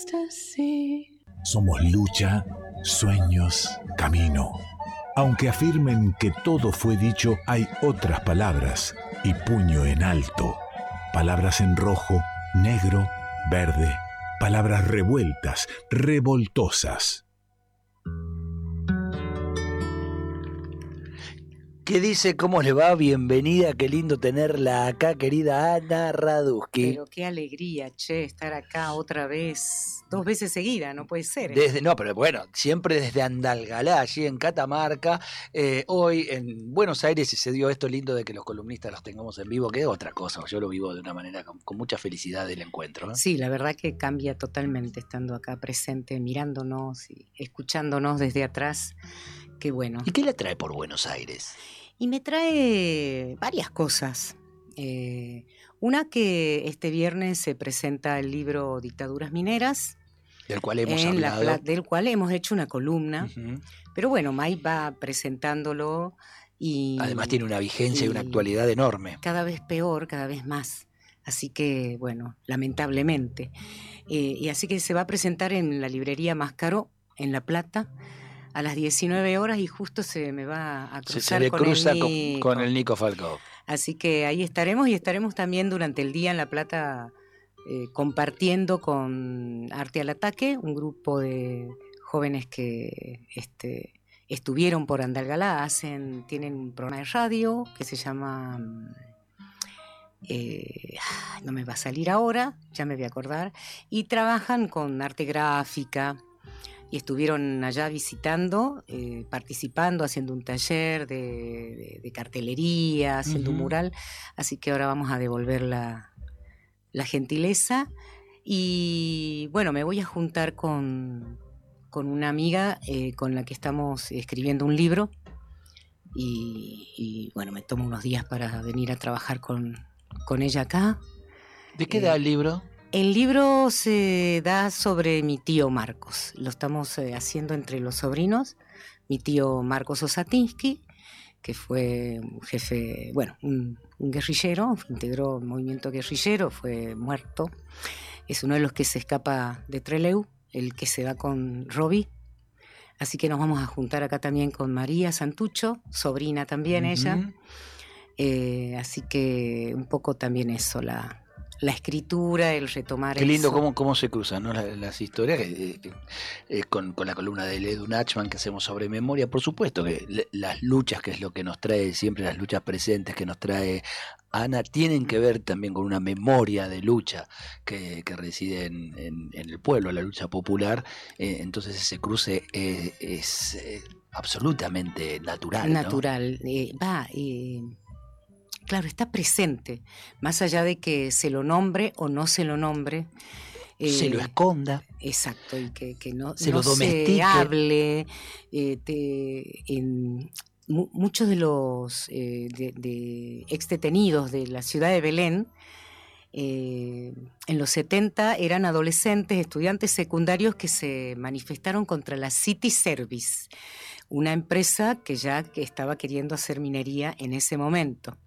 ecstasy. Somos lucha, sueños, camino. Aunque afirmen que todo fue dicho, hay otras palabras y puño en alto. Palabras en rojo, negro, verde. Palabras revueltas, revoltosas. ¿Qué dice? ¿Cómo le va? Bienvenida, qué lindo tenerla acá, querida Ana Radusky. Pero qué alegría, che, estar acá otra vez, 2 veces seguida, no puede ser. No, pero bueno, siempre desde Andalgalá, allí en Catamarca. Hoy en Buenos Aires se dio esto lindo de que los columnistas los tengamos en vivo, que es otra cosa. Yo lo vivo de una manera con mucha felicidad del encuentro, ¿no? Sí, la verdad que cambia totalmente estando acá presente, mirándonos y escuchándonos desde atrás. Qué bueno. ¿Y qué le trae por Buenos Aires? Y me trae varias cosas. Una, que este viernes se presenta el libro Dictaduras Mineras, del cual hemos hablado. Del cual hemos hecho una columna. Uh-huh. Pero bueno, Mike va presentándolo y... Además tiene una vigencia y una actualidad enorme. Cada vez peor, cada vez más. Así que, bueno, lamentablemente. Y así que se va a presentar en la librería Mascaró, en La Plata, a las 19 horas, y justo se me va a cruzar con el Nico Falcó. Así que ahí estaremos, y estaremos también durante el día en La Plata compartiendo con Arte al Ataque, un grupo de jóvenes que estuvieron por Andalgalá, tienen un programa de radio que se llama... no me va a salir ahora, ya me voy a acordar, y trabajan con arte gráfica. Y estuvieron allá visitando, participando, haciendo un taller de cartelería, haciendo un mural. Así que ahora vamos a devolver la gentileza. Y bueno, me voy a juntar con una amiga con la que estamos escribiendo un libro. Y bueno, me tomo unos días para venir a trabajar con ella acá. ¿De qué da el libro? El libro se da sobre mi tío Marcos. Lo estamos haciendo entre los sobrinos. Mi tío Marcos Osatinsky, que fue un jefe, bueno, un guerrillero, integró el movimiento guerrillero, fue muerto. Es uno de los que se escapa de Trelew, el que se va con Robbie. Así que nos vamos a juntar acá también con María Santucho, sobrina también ella. Así que un poco también eso, la escritura, el retomar. Qué lindo cómo se cruzan, ¿no? las historias con la columna de Edu Nachman que hacemos sobre memoria. Por supuesto que las luchas, que es lo que nos trae siempre, las luchas presentes que nos trae Ana, tienen que ver también con una memoria de lucha que reside en el pueblo, la lucha popular. Entonces ese cruce es absolutamente natural, ¿no? Natural. Claro, está presente, más allá de que se lo nombre o no se lo nombre. Se lo esconda. Exacto, y que no se lo domestique. Se hable. Muchos de los de exdetenidos de la ciudad de Belén, en los 70 eran adolescentes, estudiantes secundarios que se manifestaron contra la City Service, una empresa que estaba queriendo hacer minería en ese momento.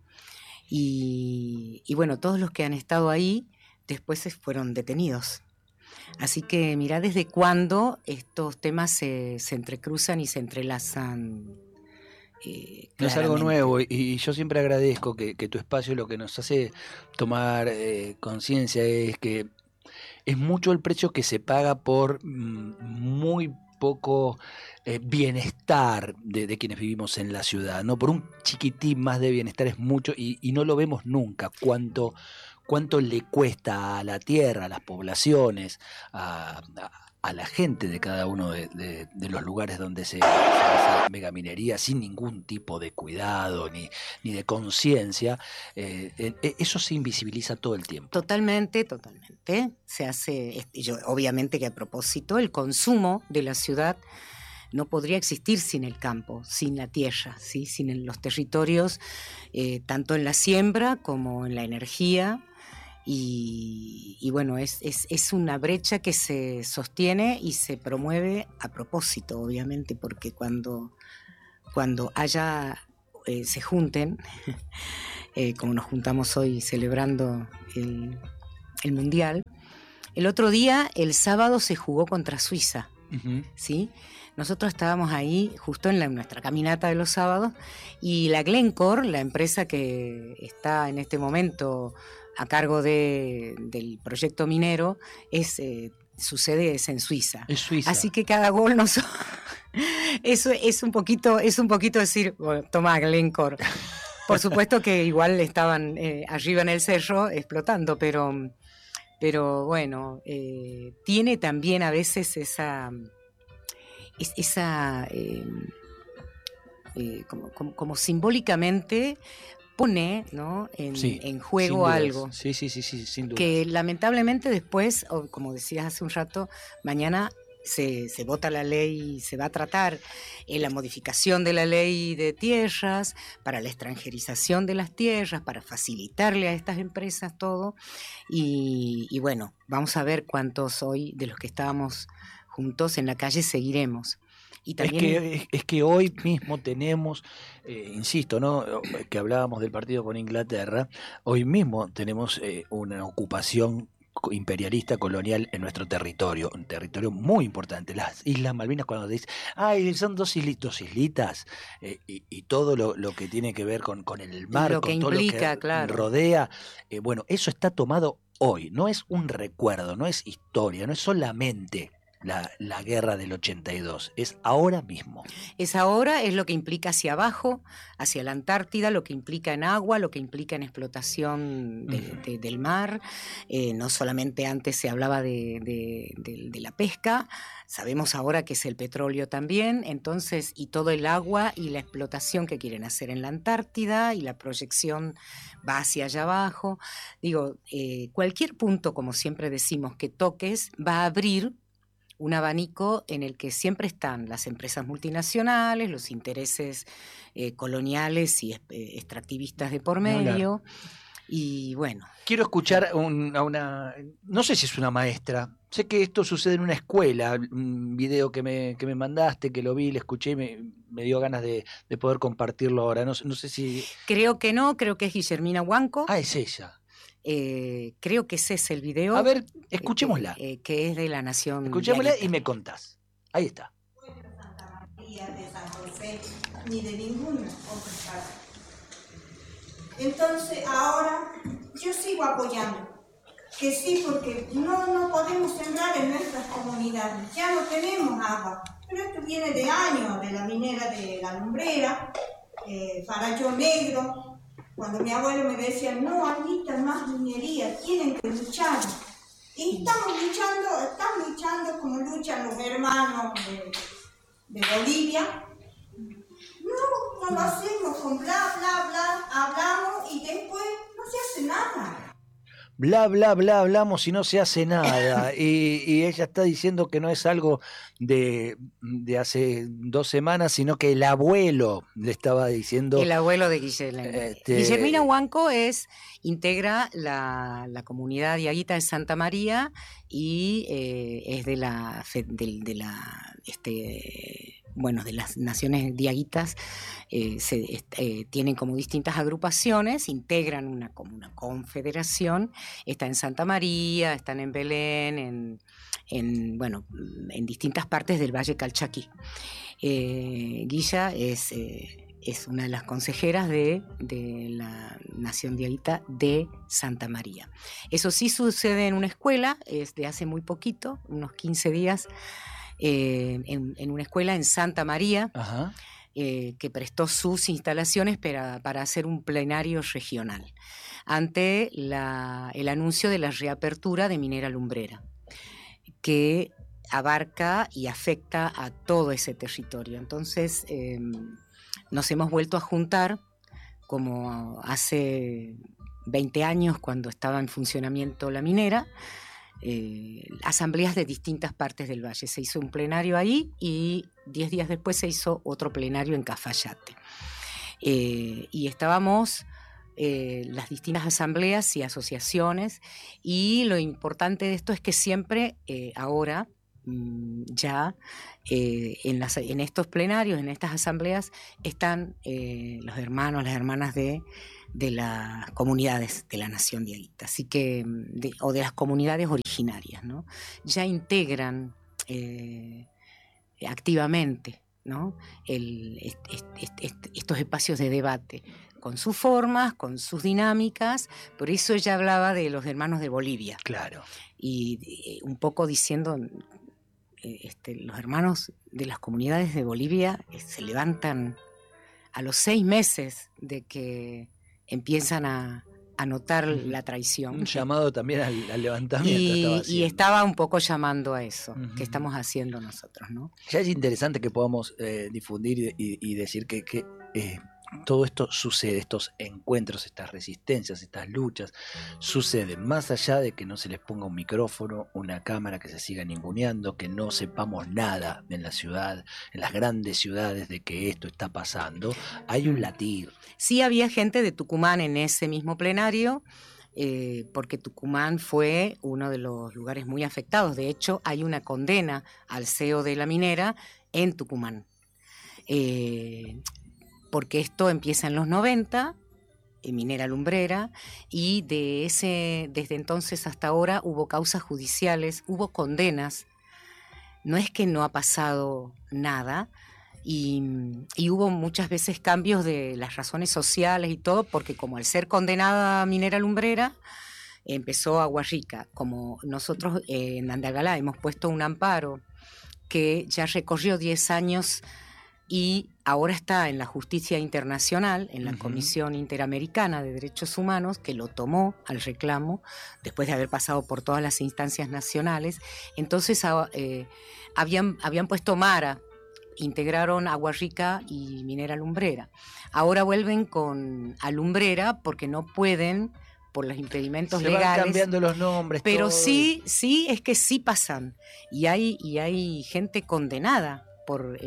Y bueno, todos los que han estado ahí después fueron detenidos. Así que mirá desde cuándo estos temas se entrecruzan y se entrelazan. No es algo nuevo, y yo siempre agradezco que tu espacio lo que nos hace tomar conciencia es que es mucho el precio que se paga por muy poco bienestar de quienes vivimos en la ciudad, ¿no? Por un chiquitín más de bienestar es mucho, y no lo vemos nunca cuánto le cuesta a la tierra, a las poblaciones, a la gente de cada uno de los lugares donde se hace megaminería sin ningún tipo de cuidado ni de conciencia. Eso se invisibiliza todo el tiempo. Totalmente. Se hace, obviamente que a propósito, el consumo de la ciudad no podría existir sin el campo, sin la tierra, ¿sí? Sin los territorios, tanto en la siembra como en la energía. Y bueno, es una brecha que se sostiene y se promueve a propósito, obviamente, porque cuando se junten, como nos juntamos hoy celebrando el Mundial, El otro día, el sábado, se jugó contra Suiza, Uh-huh. ¿sí? Nosotros estábamos ahí justo en nuestra caminata de los sábados y la Glencore, la empresa que está en este momento a cargo del proyecto minero, su sede es en Suiza. Es Suiza. Así que cada gol eso es un poquito decir, bueno, toma Glencore. Por supuesto que igual estaban arriba en el cerro explotando, pero bueno, tiene también a veces como simbólicamente pone, ¿no? en juego algo. Sí, sin duda. Que lamentablemente después, como decías hace un rato, mañana se vota la ley, se va a tratar la modificación de la ley de tierras, para la extranjerización de las tierras, para facilitarle a estas empresas todo. Y bueno, vamos a ver cuántos hoy de los que estábamos juntos en la calle seguiremos. Y también... es que hoy mismo tenemos, insisto, ¿no? Que hablábamos del partido con Inglaterra, hoy mismo tenemos una ocupación imperialista colonial en nuestro territorio, un territorio muy importante. Las Islas Malvinas, cuando dicen, son dos islitas, y todo lo que tiene que ver con el mar, lo con que todo implica, lo que claro, rodea, bueno, eso está tomado hoy, no es un recuerdo, no es historia, no es solamente la guerra del 82, es ahora mismo. Es ahora, es lo que implica hacia abajo, hacia la Antártida, lo que implica en agua, lo que implica en explotación del mar. No solamente antes se hablaba de la pesca, sabemos ahora que es el petróleo también, entonces, y todo el agua y la explotación que quieren hacer en la Antártida y la proyección va hacia allá abajo. Digo, cualquier punto, como siempre decimos, que toques, va a abrir un abanico en el que siempre están las empresas multinacionales, los intereses coloniales y extractivistas de por medio. Y bueno. Quiero escuchar a una, no sé si es una maestra, sé que esto sucede en una escuela, un video que me mandaste, que lo vi, lo escuché y me dio ganas de poder compartirlo ahora. No sé si... Creo que no, creo que es Guillermina Huanco. Es ella. Creo que ese es el video. A ver, escuchémosla. Que es de La Nación. Escuchémosla y me contás. Ahí está. Santa María, de San José, ni de ninguna otra casa. Entonces, ahora yo sigo apoyando. Que sí, porque no podemos sembrar en nuestras comunidades. Ya no tenemos agua. Pero esto viene de años, de la minera de La Lumbrera, Farallo Negro. Cuando mi abuelo me decía, no, Anita, más minería, tienen que luchar. Y están luchando como luchan los hermanos de Bolivia. No lo hacemos con bla, bla, bla, hablamos y después no se hace nada. Bla, bla, bla, hablamos y no se hace nada. y ella está diciendo que no es algo de hace 2 semanas, sino que el abuelo le estaba diciendo. El abuelo de Guillermina. Guillermina Huanco integra la comunidad diaguita de Santa María y es de las naciones diaguitas. Tienen como distintas agrupaciones, integran como una confederación. Está en Santa María, están en Belén, en distintas partes del Valle Calchaquí. Guilla es una de las consejeras de la Nación Diaguita de Santa María. Eso sí sucede en una escuela, es de hace muy poquito, unos 15 días, en una escuela en Santa María. Ajá. Que prestó sus instalaciones para hacer un plenario regional ante el anuncio de la reapertura de Minera Lumbrera, que abarca y afecta a todo ese territorio. Entonces nos hemos vuelto a juntar como hace 20 años cuando estaba en funcionamiento la minera, asambleas de distintas partes del valle. Se hizo un plenario ahí y 10 días después se hizo otro plenario en Cafayate. Y estábamos las distintas asambleas y asociaciones, y lo importante de esto es que siempre ahora ya en estos plenarios, en estas asambleas, están los hermanos, las hermanas de las comunidades de la nación diaguita, así que, o de las comunidades originarias, ¿no? Ya integran activamente, ¿no? Estos espacios de debate, con sus formas, con sus dinámicas. Por eso ella hablaba de los hermanos de Bolivia. Claro. Y un poco diciendo, los hermanos de las comunidades de Bolivia se levantan a los 6 meses de que empiezan a notar la traición. Un llamado también al levantamiento. Y estaba un poco llamando a eso, que estamos haciendo nosotros, ¿no? Ya es interesante que podamos difundir y decir que todo esto sucede, estos encuentros, estas resistencias, estas luchas, suceden más allá de que no se les ponga un micrófono, una cámara, que se siga ninguneando, que no sepamos nada en la ciudad, en las grandes ciudades, de que esto está pasando. Hay un latir. Sí, había gente de Tucumán en ese mismo plenario, porque Tucumán fue uno de los lugares muy afectados. De hecho, hay una condena al CEO de la minera en Tucumán. Porque esto empieza en los 90, Minera Lumbrera, y desde entonces hasta ahora hubo causas judiciales, hubo condenas. No es que no ha pasado nada, y hubo muchas veces cambios de las razones sociales y todo, porque como al ser condenada Minera Lumbrera, empezó Agua Rica. Como nosotros en Andalgalá hemos puesto un amparo que ya recorrió 10 años y ahora está en la justicia internacional, en la Comisión Interamericana de Derechos Humanos, que lo tomó al reclamo después de haber pasado por todas las instancias nacionales. Entonces habían puesto Mara, integraron Agua Rica y Minera Lumbrera. Ahora vuelven con Alumbrera porque no pueden, por los impedimentos legales. Se van cambiando los nombres. Pero todo. sí, es que sí pasan. Y hay gente condenada por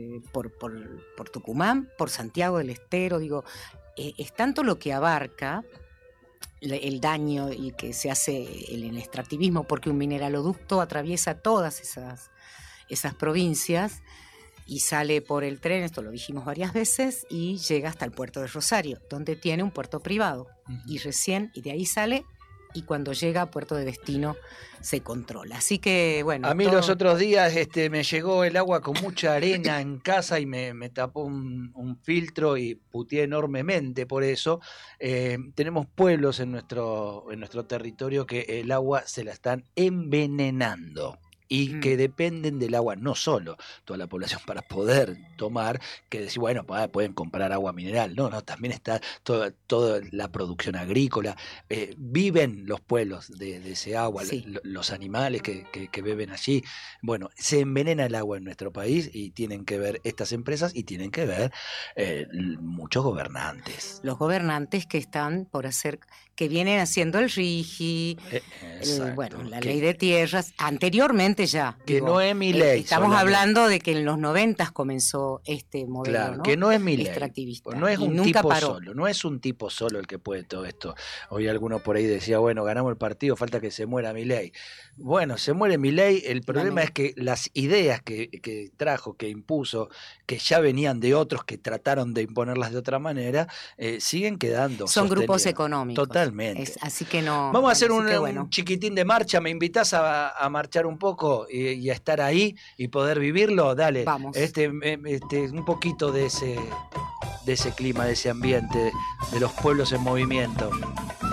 Tucumán, por Santiago del Estero. Digo, es tanto lo que abarca el daño y que se hace el extractivismo, porque un mineraloducto atraviesa todas esas provincias y sale por el tren, esto lo dijimos varias veces, y llega hasta el puerto de Rosario, donde tiene un puerto privado. Y de ahí sale, y cuando llega a puerto de destino se controla. Así que, bueno. A mí los otros días me llegó el agua con mucha arena en casa y me tapó un filtro y puteé enormemente por eso. Tenemos pueblos en nuestro territorio que el agua se la están envenenando. Y que dependen del agua, no solo toda la población para poder tomar, que decir, bueno, pueden comprar agua mineral. No, también está toda la producción agrícola. Viven los pueblos de ese agua, sí. Los animales que beben allí. Bueno, se envenena el agua en nuestro país y tienen que ver estas empresas y tienen que ver muchos gobernantes. Los gobernantes que están por hacer, que vienen haciendo el RIGI, la ley de tierras, anteriormente ya. Que no es mi ley. Estamos hablando de que en los 90 comenzó este modelo, claro, ¿no? Que no es mi ley. Extractivista. No es un tipo solo, no es un tipo solo el que puede todo esto. Hoy alguno por ahí decía, bueno, ganamos el partido, falta que se muera Milei. Bueno, se muere Milei, el problema es que las ideas que trajo, que impuso, que ya venían de otros que trataron de imponerlas de otra manera, siguen quedando. Son grupos económicos. Totalmente. Así que no. Vamos a hacer un chiquitín de marcha, ¿me invitás a marchar un poco y a estar ahí y poder vivirlo? Dale. Vamos. Un poquito de ese clima, de ese ambiente, de los pueblos en movimiento.